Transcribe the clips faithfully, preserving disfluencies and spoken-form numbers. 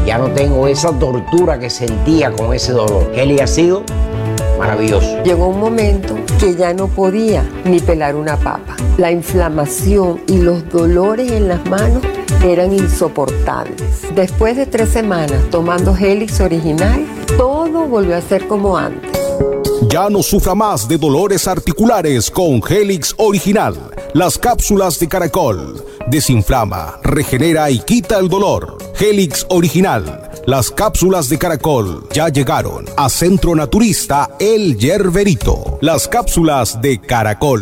Ya no tengo esa tortura que sentía con ese dolor. Heli ha sido maravilloso. Llegó un momento que ya no podía ni pelar una papa. La inflamación y los dolores en las manos eran insoportables. Después de tres semanas tomando Helix original, todo volvió a ser como antes. Ya no sufra más de dolores articulares con Helix original. Las cápsulas de Caracol. Desinflama, regenera y quita el dolor. Helix original. Las cápsulas de Caracol ya llegaron a Centro Naturista El Yerberito. Las cápsulas de Caracol.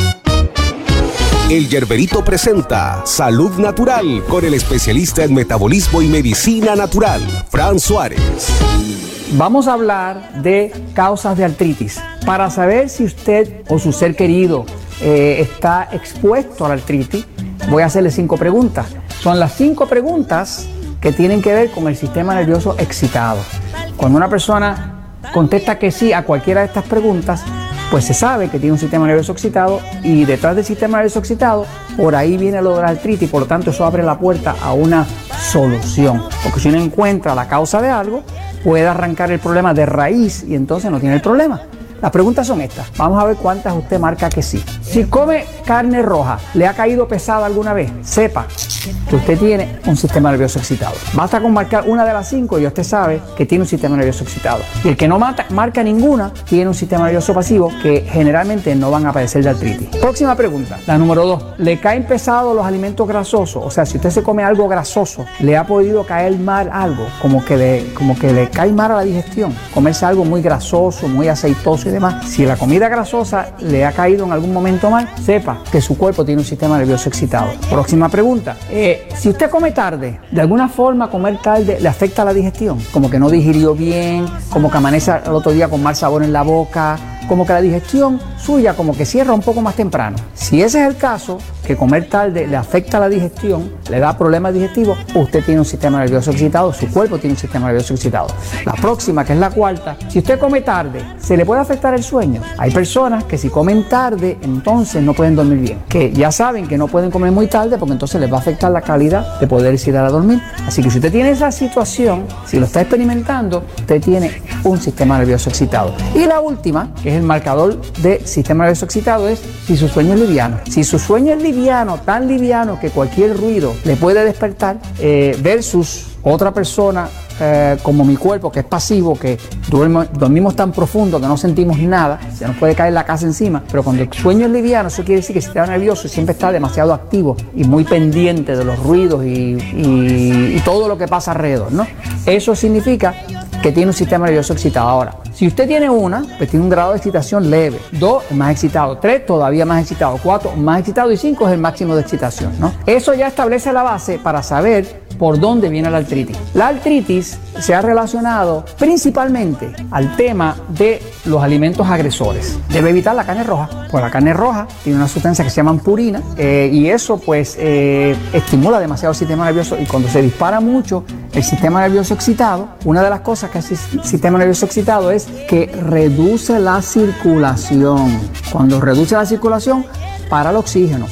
El Yerberito presenta Salud Natural con el especialista en metabolismo y medicina natural, Fran Suárez. Vamos a hablar de causas de artritis. Para saber si usted o su ser querido eh, está expuesto a la artritis, voy a hacerle cinco preguntas. Son las cinco preguntas que tienen que ver con el sistema nervioso excitado. Cuando una persona contesta que sí a cualquiera de estas preguntas, pues se sabe que tiene un sistema nervioso excitado, y detrás del sistema nervioso excitado, por ahí viene lo de la artritis, por lo tanto eso abre la puerta a una solución. Porque si uno encuentra la causa de algo, puede arrancar el problema de raíz y entonces no tiene el problema. Las preguntas son estas. Vamos a ver cuántas usted marca que sí. Si come carne roja, ¿le ha caído pesada alguna vez? Sepa que usted tiene un sistema nervioso excitado. Basta con marcar una de las cinco y ya usted sabe que tiene un sistema nervioso excitado. Y el que no mata, marca ninguna tiene un sistema nervioso pasivo, que generalmente no van a padecer de artritis. Próxima pregunta, la número dos. ¿Le caen pesados los alimentos grasosos? O sea, si usted se come algo grasoso, ¿le ha podido caer mal algo? Como que le, como que le cae mal a la digestión. Comerse algo muy grasoso, muy aceitoso y demás. Si la comida grasosa le ha caído en algún momento mal, sepa que su cuerpo tiene un sistema nervioso excitado. Próxima pregunta. Eh, si usted come tarde, ¿de alguna forma comer tarde le afecta a la digestión? Como que no digirió bien, como que amanece al otro día con mal sabor en la boca, como que la digestión suya como que cierra un poco más temprano. Si ese es el caso, que comer tarde le afecta a la digestión, le da problemas digestivos, usted tiene un sistema nervioso excitado, su cuerpo tiene un sistema nervioso excitado. La próxima, que es la cuarta, si usted come tarde, ¿se le puede afectar el sueño? Hay personas que si comen tarde, entonces no pueden dormir bien, que ya saben que no pueden comer muy tarde porque entonces les va a afectar la calidad de poder ir a dormir. Así que si usted tiene esa situación, si lo está experimentando, usted tiene un sistema nervioso excitado. Y la última, que es el marcador de sistema nervioso excitado, es si su sueño es liviano. Si su sueño es liviano, tan liviano que cualquier ruido le puede despertar, eh, versus otra persona eh, como mi cuerpo, que es pasivo, que duermo, dormimos tan profundo que no sentimos nada, se nos puede caer la casa encima. Pero cuando el sueño es liviano, eso quiere decir que el sistema nervioso siempre está demasiado activo y muy pendiente de los ruidos y, y, y todo lo que pasa alrededor, ¿no? Eso significa que tiene un sistema nervioso excitado. Ahora, si usted tiene una, pues tiene un grado de excitación leve. Dos, más excitado. Tres, todavía más excitado. Cuatro, más excitado. Y cinco es el máximo de excitación, ¿no? Eso ya establece la base para saber por dónde viene la artritis. La artritis se ha relacionado principalmente al tema de los alimentos agresores. Debe evitar la carne roja, porque la carne roja tiene una sustancia que se llama purina, eh, y eso pues eh, estimula demasiado el sistema nervioso, y cuando se dispara mucho el sistema nervioso excitado, una de las cosas que hace el sistema nervioso excitado es que reduce la circulación. Cuando reduce la circulación, para el oxígeno,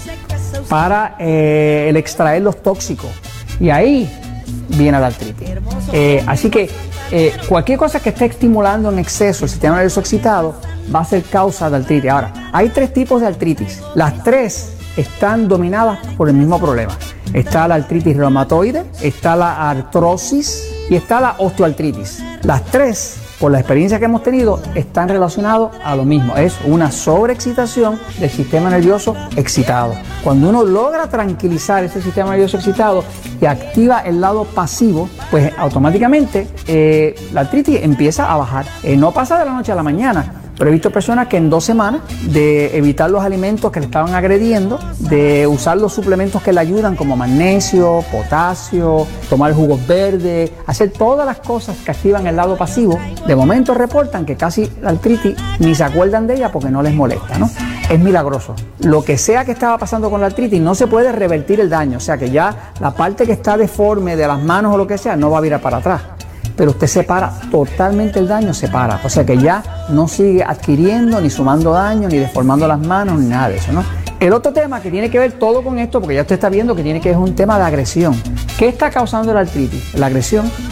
para eh, el extraer los tóxicos, y ahí viene la artritis. Eh, así que eh, cualquier cosa que esté estimulando en exceso el sistema nervioso excitado va a ser causa de artritis. Ahora, hay tres tipos de artritis. Las tres están dominadas por el mismo problema. Está la artritis reumatoide, está la artrosis y está la osteoartritis. Las tres, por la experiencia que hemos tenido, están relacionados a lo mismo. Es una sobreexcitación del sistema nervioso excitado. Cuando uno logra tranquilizar ese sistema nervioso excitado y activa el lado pasivo, pues automáticamente eh, la artritis empieza a bajar. Eh, no pasa de la noche a la mañana, pero he visto personas que en dos semanas de evitar los alimentos que le estaban agrediendo, de usar los suplementos que le ayudan como magnesio, potasio, tomar jugos verdes, hacer todas las cosas que activan el lado pasivo, de momento reportan que casi la artritis ni se acuerdan de ella porque no les molesta, ¿no? Es milagroso. Lo que sea que estaba pasando con la artritis, no se puede revertir el daño, o sea que ya la parte que está deforme de las manos o lo que sea no va a virar para atrás. Pero usted separa totalmente el daño, separa. O sea que ya no sigue adquiriendo, ni sumando daño, ni deformando las manos, ni nada de eso, ¿no? El otro tema que tiene que ver todo con esto, porque ya usted está viendo que tiene que ver un tema de agresión. ¿Qué está causando la artritis? La agresión.